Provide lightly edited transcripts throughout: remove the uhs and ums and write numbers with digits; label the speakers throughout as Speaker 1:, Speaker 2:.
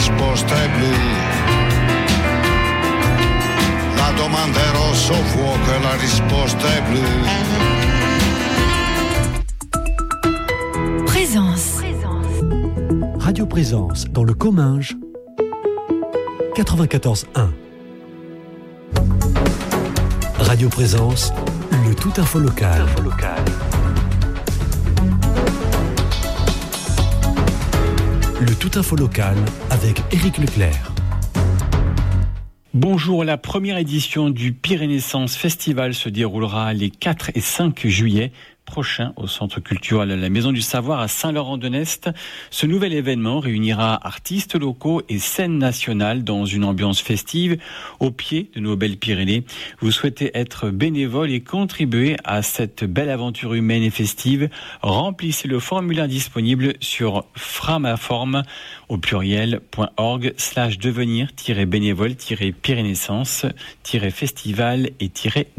Speaker 1: risposta è blu. La domanda è rosso fuoco e la risposta è blu.
Speaker 2: Présence.
Speaker 3: Radio Présence dans le Comminges 94.1. Radio Présence, le tout info local. Le tout info local avec Éric Leclerc.
Speaker 4: Bonjour, la première édition du Pyrénéessence Festival se déroulera les 4 et 5 juillet prochain au Centre culturel La Maison du Savoir à Saint-Laurent-de-Nest. Ce nouvel événement réunira artistes locaux et scènes nationales dans une ambiance festive au pied de nos belles Pyrénées. Vous souhaitez être bénévole et contribuer à cette belle aventure humaine et festive? Remplissez le formulaire disponible sur framaform au pluriel.org/devenir-bénévole-pyrénéessence-festival et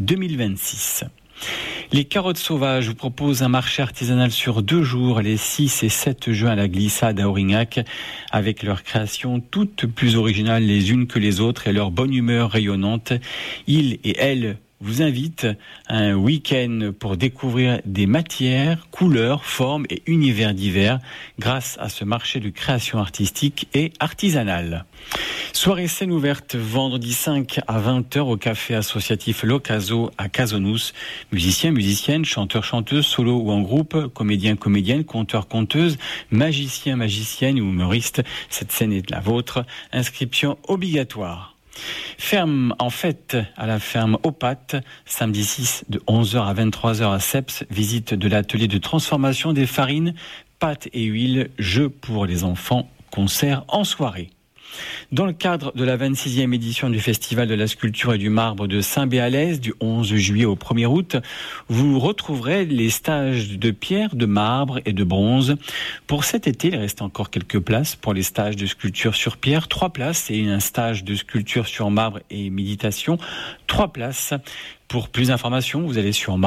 Speaker 4: -2026. Les Carottes Sauvages vous proposent un marché artisanal sur 2 jours, les 6 et 7 juin à la Glissade à Aurignac, avec leurs créations toutes plus originales les unes que les autres et leur bonne humeur rayonnante. Ils et elles vous invitent à un week-end pour découvrir des matières, couleurs, formes et univers divers grâce à ce marché de création artistique et artisanale. Soirée scène ouverte vendredi 5 à 20h au café associatif L'Ocaso à Casonous. Musiciens, musiciennes, chanteurs, chanteuses, solo ou en groupe, comédiens, comédiennes, conteurs, conteuses, magiciens, magiciennes ou humoristes. Cette scène est la vôtre. Inscription obligatoire. Ferme en fête à la ferme Opat, samedi 6 de 11h à 23h à Ceps, visite de l'atelier de transformation des farines, pâtes et huiles, jeux pour les enfants, concert en soirée. Dans le cadre de la 26e édition du Festival de la sculpture et du marbre de Saint-Béalès, du 11 juillet au 1er août, vous retrouverez les stages de pierre, de marbre et de bronze. Pour cet été, il reste encore quelques places pour les stages de sculpture sur pierre, 3 places, et un stage de sculpture sur marbre et méditation, 3 places. Pour plus d'informations, vous allez sur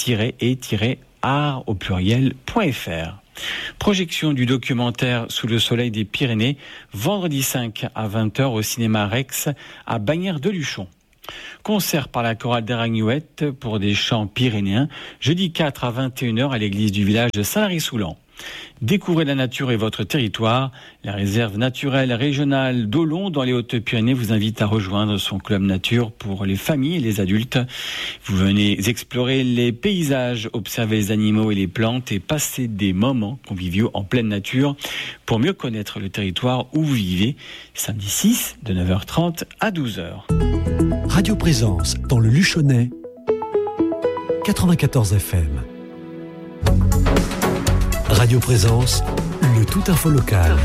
Speaker 4: marbre-et-art au pluriel.fr. Projection du documentaire Sous le soleil des Pyrénées, vendredi 5 à 20h au cinéma Rex à Bagnères-de-Luchon. Concert par la chorale d'Aragnouette pour des chants pyrénéens, jeudi 4 à 21h à l'église du village de Saint-Lary-Soulan. Découvrez la nature et votre territoire. La réserve naturelle régionale d'Olon dans les Hautes-Pyrénées vous invite à rejoindre son club nature pour les familles et les adultes. Vous venez explorer les paysages, observer les animaux et les plantes et passer des moments conviviaux en pleine nature pour mieux connaître le territoire où vous vivez. Samedi 6 de 9h30 à 12h.
Speaker 3: Radio Présence dans le Luchonnais 94 FM. Radio Présence, le tout info local.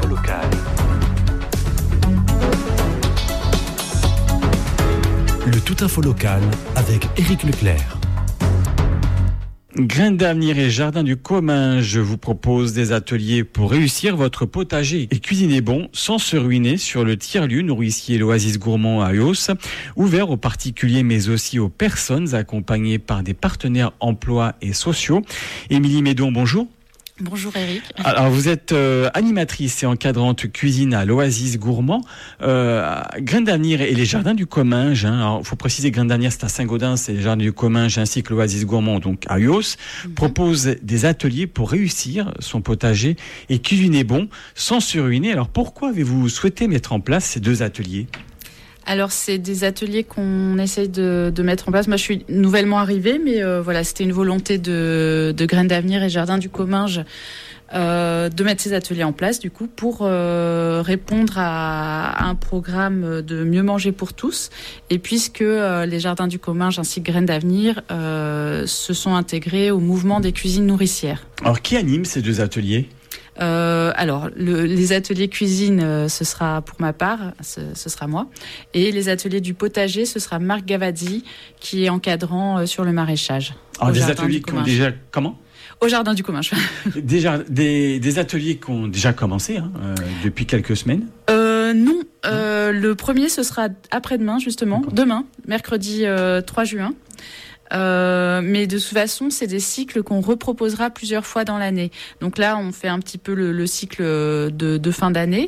Speaker 3: Le tout info local avec Éric Leclerc.
Speaker 4: Graines d'avenir et Jardin du Comminges, je vous propose des ateliers pour réussir votre potager et cuisiner bon sans se ruiner sur le tiers-lieu nourricier l'Oasis Gourmand à Eos, ouvert aux particuliers mais aussi aux personnes accompagnées par des partenaires emploi et sociaux. Émilie Médon, bonjour.
Speaker 5: Bonjour Eric.
Speaker 4: Alors vous êtes animatrice et encadrante cuisine à l'Oasis Gourmand. Graines d'avenir et les Jardins du Comminges. Alors il faut préciser, Graines d'avenir c'est à Saint-Gaudens, c'est les Jardins du Comminges ainsi que l'Oasis Gourmand donc à Uos, propose des ateliers pour réussir son potager et cuisiner bon sans se ruiner. Alors pourquoi avez-vous souhaité mettre en place ces 2 ateliers ?
Speaker 5: Alors, c'est des ateliers qu'on essaye de mettre en place. Moi, je suis nouvellement arrivée, mais voilà, c'était une volonté de Graines d'avenir et Jardin du Comminges de mettre ces ateliers en place, du coup, pour répondre à un programme de mieux manger pour tous. Et puisque les Jardins du Comminges ainsi que Graines d'avenir se sont intégrés au mouvement des cuisines nourricières.
Speaker 4: Alors, qui anime ces 2 ateliers ?
Speaker 5: Alors, les ateliers cuisine, ce sera pour ma part, ce sera moi. Et les ateliers du potager, ce sera Marc Gavazzi, qui est encadrant sur le maraîchage.
Speaker 4: Alors, des ateliers qui ont déjà... Comment ?
Speaker 5: Au Jardin du Comminges.
Speaker 4: Déjà, des ateliers qui ont déjà commencé depuis quelques semaines ?
Speaker 5: Non. Le premier, ce sera après-demain, justement. D'accord. Demain, mercredi 3 juin. Mais de toute façon, c'est des cycles qu'on reproposera plusieurs fois dans l'année. Donc là, on fait un petit peu le cycle de fin d'année.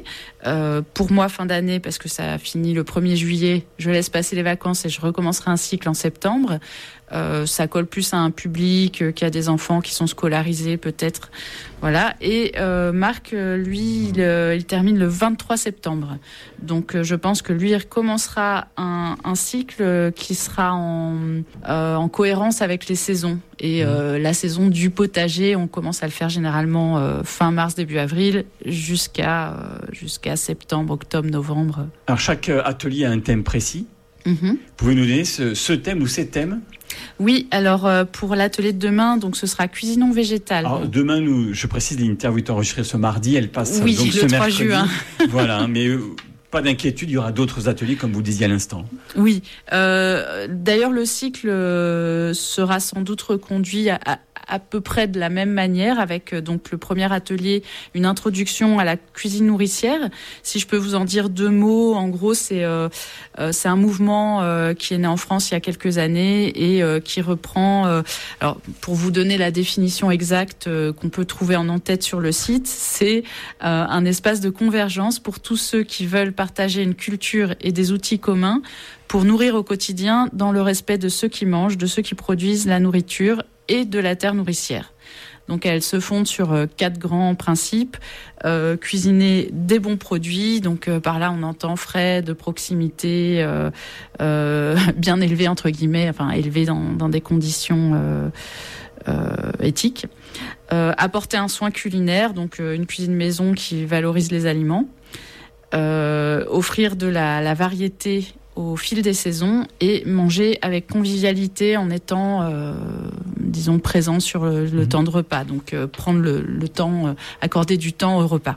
Speaker 5: pour moi fin d'année, parce que ça finit le 1er juillet, je laisse passer les vacances et je recommencerai un cycle en septembre. Ça colle plus à un public qui a des enfants qui sont scolarisés peut-être. Voilà. Et Marc, lui, il termine le 23 septembre. Donc je pense que lui, il recommencera un cycle qui sera en cohérence avec les saisons. Et la saison du potager, on commence à le faire généralement fin mars, début avril, jusqu'à septembre, octobre, novembre.
Speaker 4: Alors chaque atelier a un thème précis. Pouvez-vous nous donner ce thème ou ces thèmes ?
Speaker 5: Oui, alors pour l'atelier de demain, donc ce sera cuisinons végétal. Alors
Speaker 4: demain, je précise, l'interview est enregistrée ce mardi, elle passe donc
Speaker 5: le
Speaker 4: ce
Speaker 5: 3
Speaker 4: mercredi.
Speaker 5: Juin.
Speaker 4: Voilà, mais pas d'inquiétude, il y aura d'autres ateliers comme vous disiez à l'instant.
Speaker 5: Oui, d'ailleurs le cycle sera sans doute reconduit à peu près de la même manière, avec donc le premier atelier, une introduction à la cuisine nourricière. Si je peux vous en dire 2 mots, en gros c'est un mouvement qui est né en France il y a quelques années et qui reprend, alors pour vous donner la définition exacte qu'on peut trouver en en-tête sur le site, c'est un espace de convergence pour tous ceux qui veulent partager une culture et des outils communs pour nourrir au quotidien dans le respect de ceux qui mangent, de ceux qui produisent la nourriture et de la terre nourricière. Donc elle se fonde sur 4 grands principes. Cuisiner des bons produits, donc par là on entend frais, de proximité, bien élevés entre guillemets, enfin élevés dans des conditions éthiques. Apporter un soin culinaire, donc une cuisine maison qui valorise les aliments. Offrir de la variété au fil des saisons et manger avec convivialité en étant, disons, présent sur le temps de repas. Donc, prendre le temps, accorder du temps au repas.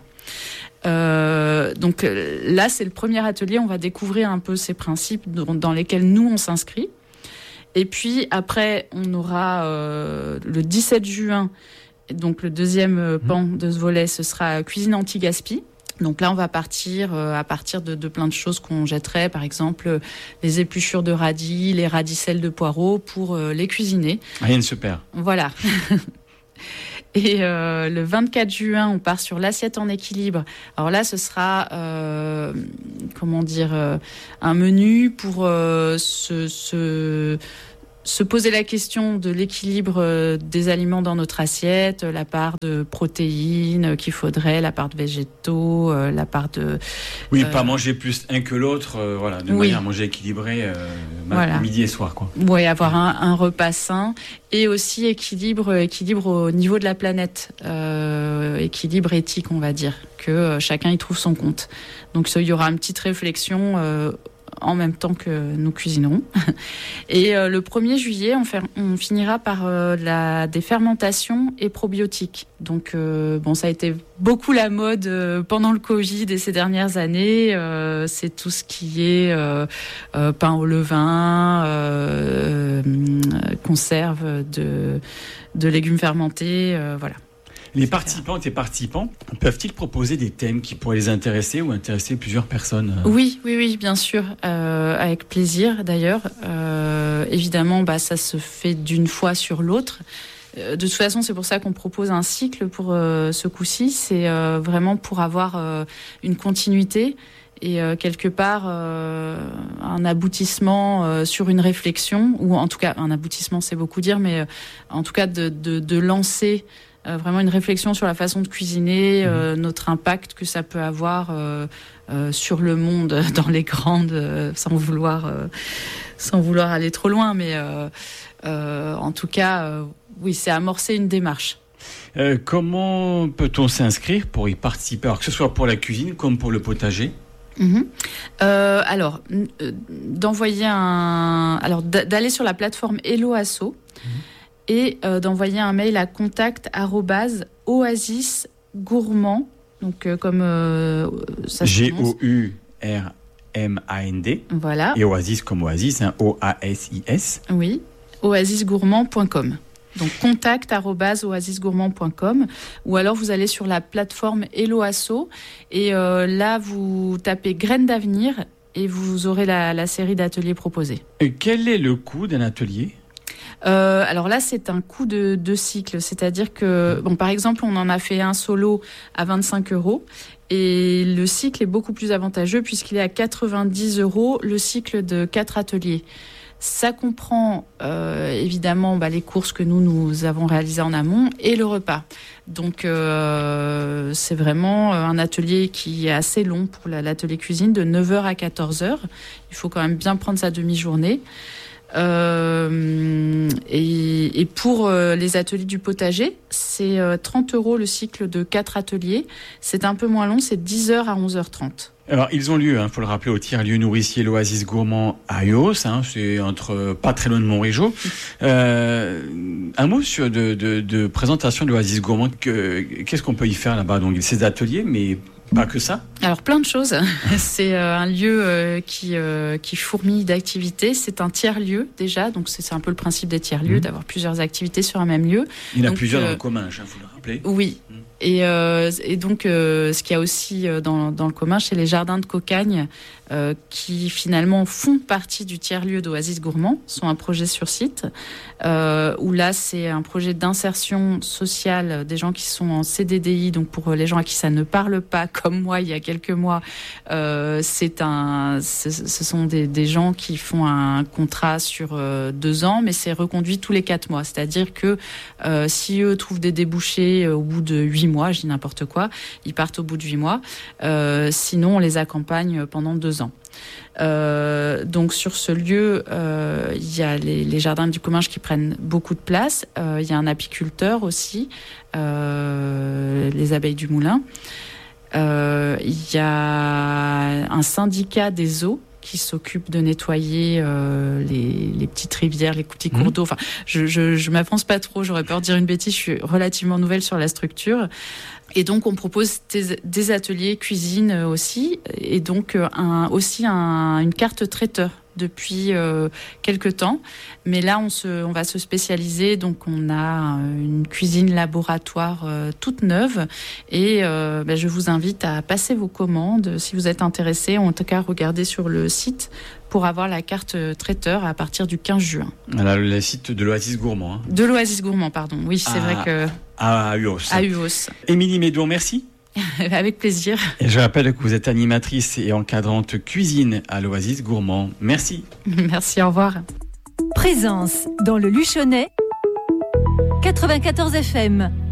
Speaker 5: Donc là, c'est le premier atelier. On va découvrir un peu ces principes dans lesquels nous, on s'inscrit. Et puis, après, on aura le 17 juin, donc le deuxième pan de ce volet, ce sera cuisine anti-gaspi. Donc là, on va partir à partir de plein de choses qu'on jetterait, par exemple les épluchures de radis, les radicelles de poireaux pour les cuisiner.
Speaker 4: Rien ne se perd.
Speaker 5: Voilà. Et le 24 juin, on part sur l'assiette en équilibre. Alors là, ce sera, un menu pour se poser la question de l'équilibre des aliments dans notre assiette, la part de protéines qu'il faudrait, la part de végétaux, la part de...
Speaker 4: Oui, pas manger plus un que l'autre, de manière à manger équilibré midi et soir, quoi.
Speaker 5: Oui, avoir un repas sain et aussi équilibre au niveau de la planète, équilibre éthique, on va dire, que chacun y trouve son compte. Donc il y aura une petite réflexion en même temps que nous cuisinerons. Et le 1er juillet, on finira par des fermentations et probiotiques. Donc, ça a été beaucoup la mode pendant le Covid et ces dernières années. C'est tout ce qui est pain au levain, conserve de légumes fermentés, voilà.
Speaker 4: Les participantes et participants peuvent-ils proposer des thèmes qui pourraient les intéresser ou intéresser plusieurs personnes ?
Speaker 5: Oui, bien sûr, avec plaisir d'ailleurs. Évidemment, ça se fait d'une fois sur l'autre. De toute façon, c'est pour ça qu'on propose un cycle pour ce coup-ci. C'est vraiment pour avoir une continuité et quelque part un aboutissement sur une réflexion, ou en tout cas un aboutissement, c'est beaucoup dire, mais en tout cas de lancer vraiment une réflexion sur la façon de cuisiner, notre impact que ça peut avoir sur le monde dans les grandes, sans vouloir aller trop loin, mais en tout cas, oui, c'est amorcer une démarche.
Speaker 4: Comment peut-on s'inscrire pour y participer, alors que ce soit pour la cuisine comme pour le potager ?
Speaker 5: Alors, d'aller sur la plateforme Hello Asso. Et d'envoyer un mail à contact@oasisgourmand, donc comme ça se prononce.
Speaker 4: Gourmand.
Speaker 5: Voilà.
Speaker 4: Et Oasis comme Oasis, OASIS.
Speaker 5: Oui, oasisgourmand.com. Donc contact@oasisgourmand.com, ou alors vous allez sur la plateforme Hello Asso et là vous tapez Graines d'avenir et vous aurez la série d'ateliers proposés.
Speaker 4: Et quel est le coût d'un atelier ?
Speaker 5: Alors là, c'est un coût de cycle, c'est-à-dire que, par exemple, on en a fait un solo à 25 € Et le cycle est beaucoup plus avantageux puisqu'il est à 90 € le cycle de 4 ateliers. Ça comprend évidemment les courses que nous avons réalisées en amont et le repas. Donc c'est vraiment un atelier qui est assez long pour l'atelier cuisine, de 9h à 14h. Il faut quand même bien prendre sa demi-journée. Et pour les ateliers du potager, c'est 30 € le cycle de 4 ateliers. C'est un peu moins long, c'est 10h à 11h30.
Speaker 4: Alors, ils ont lieu, faut le rappeler, au tiers-lieu nourricier l'Oasis Gourmand à Uos, c'est pas très loin de Montrégeau. Un mot de présentation de l'Oasis Gourmand. Qu'est-ce qu'on peut y faire là-bas? Donc, ces ateliers, mais pas que ça.
Speaker 5: Alors, plein de choses. C'est un lieu qui fourmille d'activités. C'est un tiers-lieu déjà, donc c'est un peu le principe des tiers-lieux, d'avoir plusieurs activités sur un même lieu.
Speaker 4: Il y en a plusieurs dans le Comminges, faut le rappeler.
Speaker 5: Oui. Et donc, ce qu'il y a aussi dans le Comminges, c'est les jardins de Cocagne qui finalement font partie du tiers-lieu d'Oasis Gourmand, sont un projet sur site, où là, c'est un projet d'insertion sociale des gens qui sont en CDDI, donc pour les gens à qui ça ne parle pas, comme moi il y a quelques mois, ce sont des gens qui font un contrat sur 2 ans, mais c'est reconduit tous les 4 mois. C'est-à-dire que si eux trouvent des débouchés au bout de 8 mois, je dis n'importe quoi, ils partent au bout de 8 mois. Sinon, on les accompagne pendant 2 ans. Donc sur ce lieu, il y a les jardins du Comminges qui prennent beaucoup de place. Il y a un apiculteur aussi, les abeilles du moulin. Il y a un syndicat des eaux qui s'occupe de nettoyer les petites rivières, les petits cours d'eau. Enfin, je m'avance pas trop, j'aurais peur de dire une bêtise, je suis relativement nouvelle sur la structure. Et donc, on propose des ateliers cuisine aussi, et donc une carte traiteur depuis quelques temps. Mais là, on va se spécialiser. Donc, on a une cuisine laboratoire toute neuve. Et je vous invite à passer vos commandes si vous êtes intéressés. En tout cas, regardez sur le site pour avoir la carte traiteur à partir du 15 juin.
Speaker 4: Voilà, le site de l'Oasis Gourmand.
Speaker 5: De l'Oasis Gourmand, pardon. Oui, c'est vrai que...
Speaker 4: À Uos.
Speaker 5: À Uos.
Speaker 4: Émilie Médour, merci.
Speaker 5: Avec plaisir.
Speaker 4: Et je rappelle que vous êtes animatrice et encadrante cuisine à l'Oasis Gourmand. Merci.
Speaker 5: Merci, au revoir.
Speaker 2: Présence dans le Luchonnais, 94 FM.